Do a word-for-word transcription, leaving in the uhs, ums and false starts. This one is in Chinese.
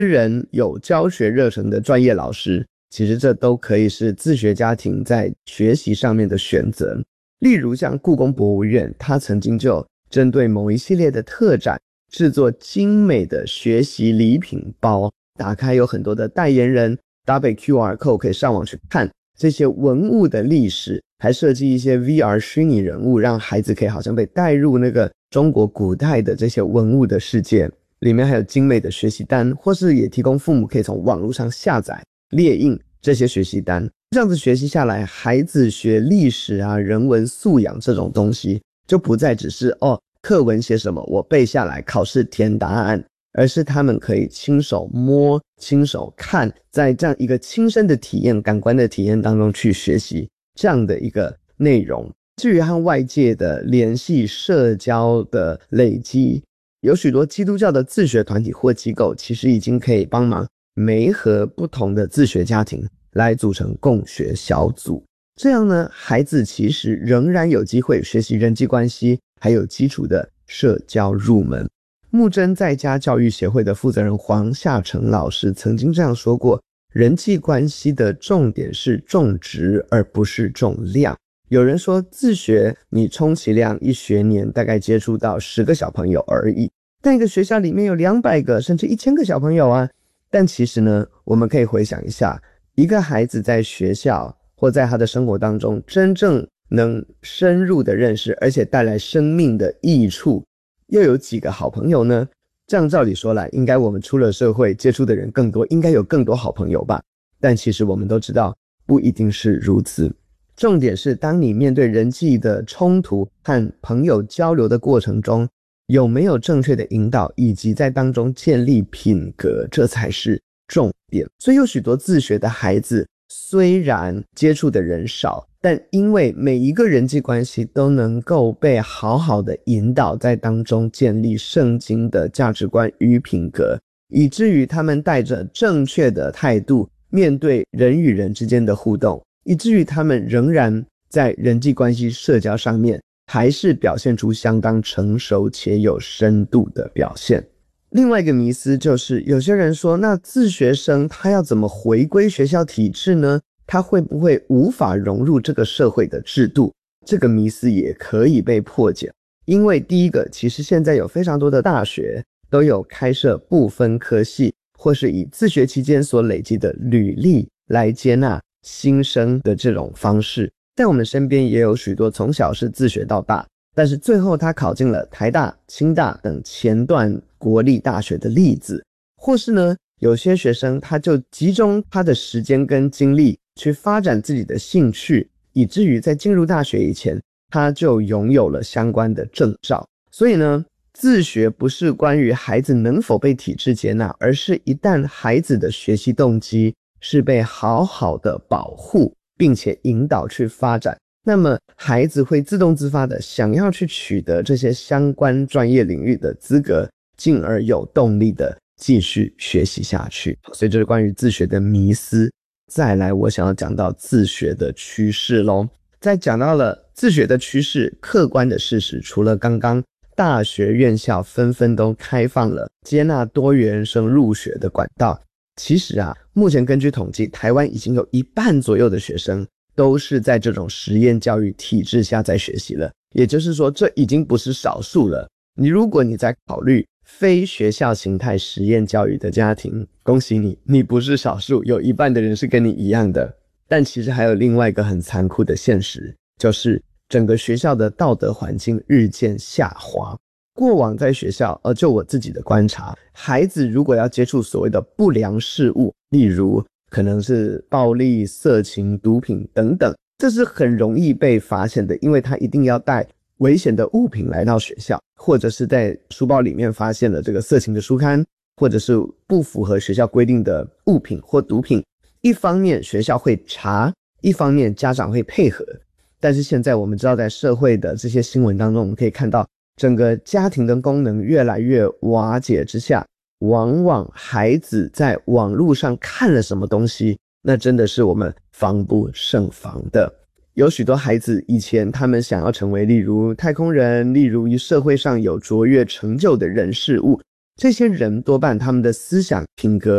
人有教学热忱的专业老师，其实这都可以是自学家庭在学习上面的选择。例如像故宫博物院，它曾经就针对某一系列的特展制作精美的学习礼品包，打开有很多的代言人，搭配 Q R code 可以上网去看这些文物的历史，还设计一些 V R 虚拟人物，让孩子可以好像被带入那个中国古代的这些文物的世界。里面还有精美的学习单，或是也提供父母可以从网络上下载列印这些学习单。这样子学习下来，孩子学历史啊、人文素养这种东西就不再只是哦课文写什么我背下来考试填答案，而是他们可以亲手摸、亲手看，在这样一个亲身的体验、感官的体验当中去学习这样的一个内容。至于和外界的联系、社交的累积，有许多基督教的自学团体或机构其实已经可以帮忙媒合不同的自学家庭来组成共学小组。这样呢，孩子其实仍然有机会学习人际关系，还有基础的社交入门。木真在家教育协会的负责人黄夏成老师曾经这样说过，人际关系的重点是重质而不是重量。有人说自学你充其量一学年大概接触到十个小朋友而已，但一个学校里面有两百个甚至一千个小朋友啊。但其实呢，我们可以回想一下，一个孩子在学校或在他的生活当中真正能深入的认识而且带来生命的益处又有几个好朋友呢？这样照理说来，应该我们出了社会接触的人更多，应该有更多好朋友吧。但其实我们都知道不一定是如此。重点是当你面对人际的冲突和朋友交流的过程中，有没有正确的引导，以及在当中建立品格，这才是重点。所以有许多自学的孩子虽然接触的人少，但因为每一个人际关系都能够被好好的引导，在当中建立圣经的价值观与品格，以至于他们带着正确的态度面对人与人之间的互动，以至于他们仍然在人际关系社交上面还是表现出相当成熟且有深度的表现。另外一个迷思就是，有些人说，那自学生他要怎么回归学校体制呢？他会不会无法融入这个社会的制度？这个迷思也可以被破解。因为第一个，其实现在有非常多的大学都有开设不分科系，或是以自学期间所累积的履历来接纳新生的这种方式。在我们身边也有许多从小是自学到大，但是最后他考进了台大、清大等前段国立大学的例子。或是呢，有些学生他就集中他的时间跟精力去发展自己的兴趣，以至于在进入大学以前他就拥有了相关的证照。所以呢，自学不是关于孩子能否被体制接纳，而是一旦孩子的学习动机是被好好的保护并且引导去发展，那么孩子会自动自发的想要去取得这些相关专业领域的资格，进而有动力的继续学习下去。所以这是关于自学的迷思。再来我想要讲到自学的趋势咯。在讲到了自学的趋势，客观的事实，除了刚刚大学院校纷纷都开放了接纳多元生入学的管道，其实啊，目前根据统计，台湾已经有一半左右的学生都是在这种实验教育体制下在学习了。也就是说，这已经不是少数了。你如果你在考虑非学校形态实验教育的家庭，恭喜你，你不是少数，有一半的人是跟你一样的。但其实还有另外一个很残酷的现实，就是整个学校的道德环境日渐下滑。过往在学校，呃，就我自己的观察，孩子如果要接触所谓的不良事物，例如可能是暴力、色情、毒品等等，这是很容易被发现的，因为他一定要带危险的物品来到学校，或者是在书包里面发现了这个色情的书刊，或者是不符合学校规定的物品或毒品。一方面学校会查，一方面家长会配合。但是现在我们知道，在社会的这些新闻当中，我们可以看到整个家庭的功能越来越瓦解之下，往往孩子在网络上看了什么东西，那真的是我们防不胜防的。有许多孩子以前他们想要成为例如太空人，例如社会上有卓越成就的人事物， 这些人多半他们的思想品格